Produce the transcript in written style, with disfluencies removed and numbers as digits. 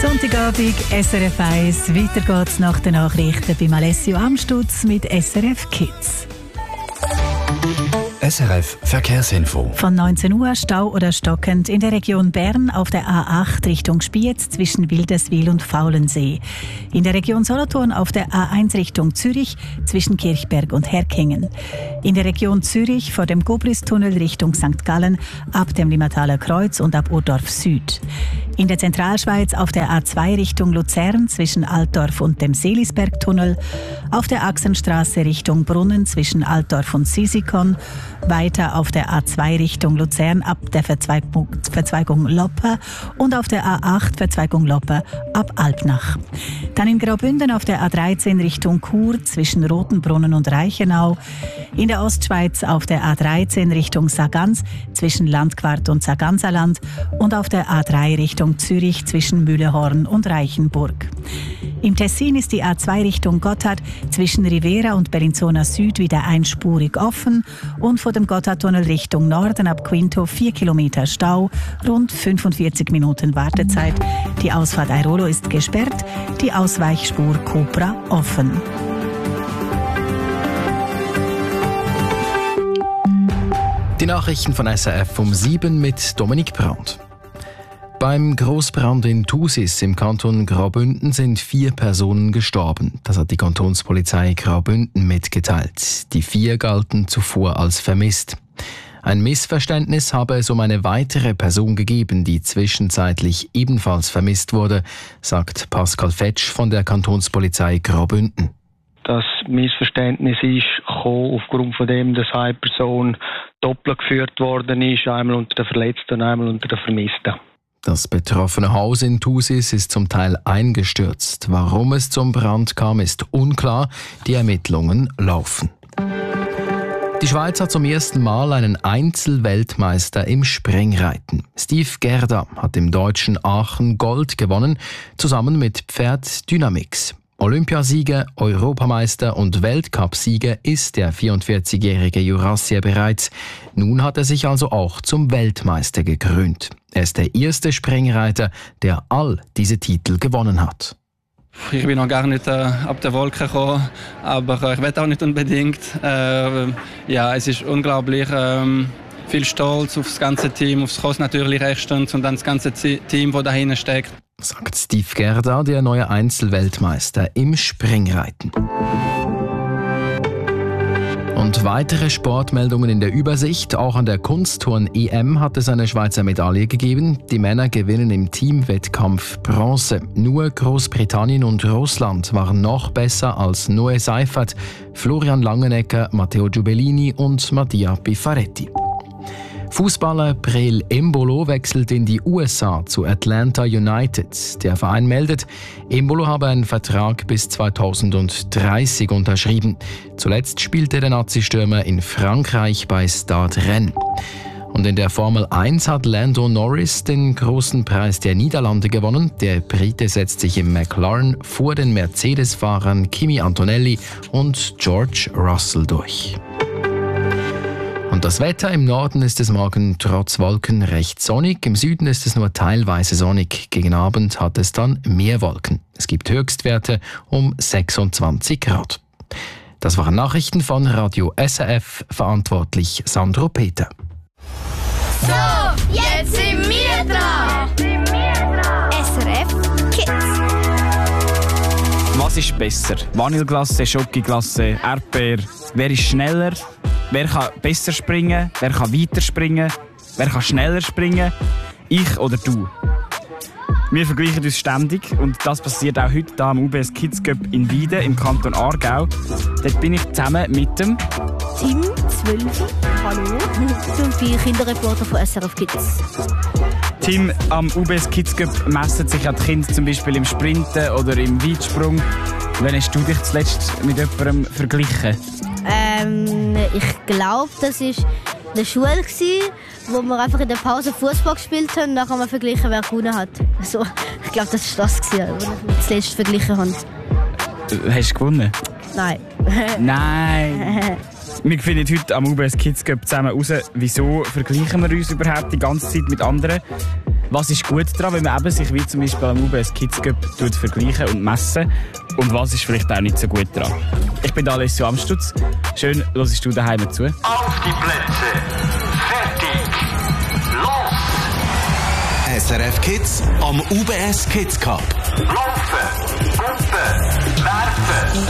Sonntagabend, SRF 1. Weiter geht's nach den Nachrichten bei Alessio Amstutz mit SRF Kids. SRF Verkehrsinfo. Von 19 Uhr Stau oder stockend in der Region Bern auf der A8 Richtung Spiez zwischen Wilderswil und Faulensee. In der Region Solothurn auf der A1 Richtung Zürich zwischen Kirchberg und Herkingen. In der Region Zürich vor dem Gobristunnel Richtung St. Gallen ab dem Limmataler Kreuz und ab Urdorf Süd. In der Zentralschweiz auf der A2 Richtung Luzern zwischen Altdorf und dem Seelisbergtunnel. Auf der Achsenstraße Richtung Brunnen zwischen Altdorf und Sisikon. Weiter auf der A2 Richtung Luzern ab der Verzweigung Loppe und auf der A8 Verzweigung Loppe ab Alpnach. Dann in Graubünden auf der A13 Richtung Chur zwischen Rotenbrunnen und Reichenau. In der Ostschweiz auf der A13 Richtung Sargans zwischen Landquart und Sarganserland und auf der A3 Richtung Zürich zwischen Mühlehorn und Reichenburg. Im Tessin ist die A2 Richtung Gotthard zwischen Rivera und Bellinzona Süd wieder einspurig offen und vor dem Gotthardtunnel Richtung Norden ab Quinto 4 Kilometer Stau, rund 45 Minuten Wartezeit. Die Ausfahrt Airolo ist gesperrt, die Ausweichspur Cupra offen. Die Nachrichten von SRF um 7 mit Dominik Brandt. Beim Grossbrand in Thusis im Kanton Graubünden sind 4 Personen gestorben. Das hat die Kantonspolizei Graubünden mitgeteilt. Die 4 galten zuvor als vermisst. Ein Missverständnis habe es um eine weitere Person gegeben, die zwischenzeitlich ebenfalls vermisst wurde, sagt Pascal Fetsch von der Kantonspolizei Graubünden. Das Missverständnis ist gekommen aufgrund von dem, dass eine Person doppelt geführt worden ist, einmal unter den Verletzten und einmal unter den Vermissten. Das betroffene Haus in Thusis ist zum Teil eingestürzt. Warum es zum Brand kam, ist unklar. Die Ermittlungen laufen. Die Schweiz hat zum ersten Mal einen Einzelweltmeister im Springreiten. Steve Gerda hat im deutschen Aachen Gold gewonnen, zusammen mit Pferd Dynamix. Olympiasieger, Europameister und Weltcupsieger ist der 44-jährige Jurassier bereits. Nun hat er sich also auch zum Weltmeister gekrönt. Er ist der erste Springreiter, der all diese Titel gewonnen hat. Ich bin noch gar nicht ab der Wolke gekommen, aber ich will auch nicht unbedingt. Es ist unglaublich viel Stolz auf das ganze Team, auf das Kurs natürlich rechtens und dann das ganze Team, das dahinter steckt. Sagt Steve Gerda, der neue Einzelweltmeister im Springreiten. Und weitere Sportmeldungen in der Übersicht. Auch an der Kunstturn-EM hat es eine Schweizer Medaille gegeben. Die Männer gewinnen im Teamwettkampf Bronze. Nur Großbritannien und Russland waren noch besser als Noe Seifert, Florian Langenecker, Matteo Giubellini und Mattia Piffaretti. Fußballer Breel Embolo wechselt in die USA zu Atlanta United. Der Verein meldet, Embolo habe einen Vertrag bis 2030 unterschrieben. Zuletzt spielte der Nazi-Stürmer in Frankreich bei Stade Rennes. Und in der Formel 1 hat Lando Norris den großen Preis der Niederlande gewonnen. Der Brite setzt sich im McLaren vor den Mercedes-Fahrern Kimi Antonelli und George Russell durch. Und das Wetter: im Norden ist es morgen trotz Wolken recht sonnig, im Süden ist es nur teilweise sonnig. Gegen Abend hat es dann mehr Wolken. Es gibt Höchstwerte um 26 Grad. Das waren Nachrichten von Radio SRF, verantwortlich Sandro Peter. So, jetzt sind wir dran. SRF Kids. Was ist besser? Vanilleglasse, Schokoglasse, Erdbeer? Wer ist schneller? Wer kann besser springen? Wer kann weiter springen? Wer kann schneller springen? Ich oder du? Wir vergleichen uns ständig und das passiert auch heute hier am UBS Kids Cup in Weiden im Kanton Aargau. Dort bin ich zusammen mit dem Tim, 12. Hallo. Und bin Kinderreporter von SRF Kids. Tim, am UBS Kids Cup messen sich ja die Kinder zum Beispiel im Sprinten oder im Weitsprung. Wann hast du dich zuletzt mit jemandem verglichen? Ich glaube, das war in der Schule, wo wir einfach in der Pause Fußball gespielt haben und dann kann man vergleichen, wer gewonnen hat. Also, ich glaube, das war das, was ich zuletzt verglichen habe. Hast du gewonnen? Nein. Nein! Wir finden heute am UBS Kids Cup zusammen heraus, wieso vergleichen wir uns überhaupt die ganze Zeit mit anderen. Was ist gut daran, wenn man eben sich wie zum Beispiel am UBS Kids Cup vergleichen und messen? Und was ist vielleicht auch nicht so gut daran? Ich bin Alessio Amstutz. Schön, hörst du daheim zu. Auf die Plätze. Fertig. Los! SRF Kids am UBS Kids Cup. Laufen, Puppen, werfen.